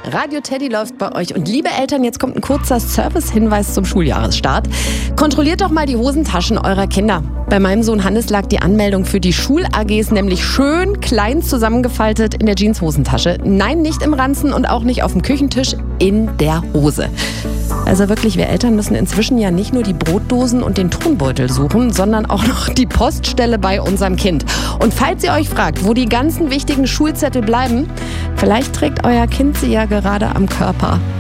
Radio Teddy läuft bei euch. Und liebe Eltern, jetzt kommt ein kurzer Service-Hinweis zum Schuljahresstart. Kontrolliert doch mal die Hosentaschen eurer Kinder. Bei meinem Sohn Hannes lag die Anmeldung für die Schul-AGs nämlich schön klein zusammengefaltet in der Jeans-Hosentasche. Nein, nicht im Ranzen und auch nicht auf dem Küchentisch, in der Hose. Also wirklich, wir Eltern müssen inzwischen ja nicht nur die Brotdosen und den Tonbeutel suchen, sondern auch noch die Poststelle bei unserem Kind. Und falls ihr euch fragt, wo die ganzen wichtigen Schulzettel bleiben, vielleicht trägt euer Kind sie ja gerade am Körper.